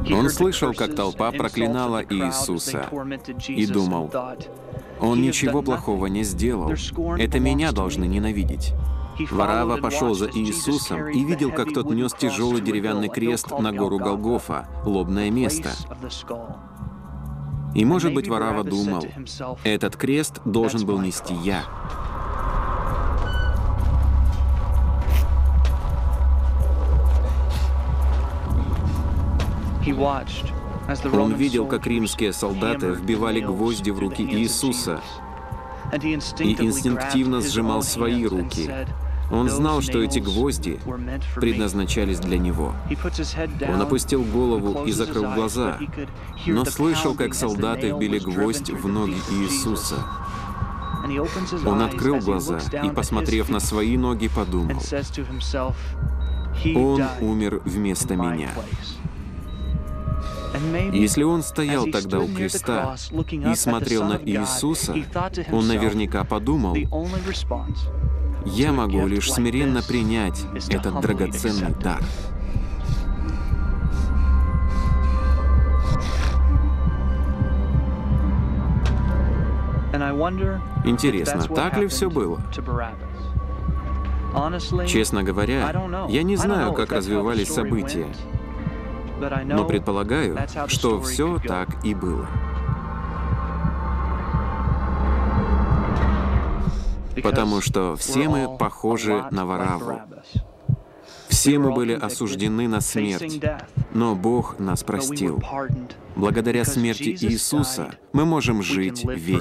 Он слышал, как толпа проклинала Иисуса, и думал: «Он ничего плохого не сделал. Это меня должны ненавидеть». Варавва пошел за Иисусом и видел, как тот нес тяжелый деревянный крест на гору Голгофа, лобное место. И, может быть, Варавва думал: «Этот крест должен был нести я». Он видел, как римские солдаты вбивали гвозди в руки Иисуса, и инстинктивно сжимал свои руки. Он знал, что эти гвозди предназначались для него. Он опустил голову и закрыл глаза, но слышал, как солдаты вбили гвоздь в ноги Иисуса. Он открыл глаза и, посмотрев на свои ноги, подумал: «Он умер вместо меня». Если он стоял тогда у креста и смотрел на Иисуса, он наверняка подумал: «Я могу лишь смиренно принять этот драгоценный дар». Интересно, так ли все было? Честно говоря, я не знаю, как развивались события, но предполагаю, что все так и было. Потому что все мы похожи на Варавву. Все мы были осуждены на смерть, но Бог нас простил. Благодаря смерти Иисуса мы можем жить вечно.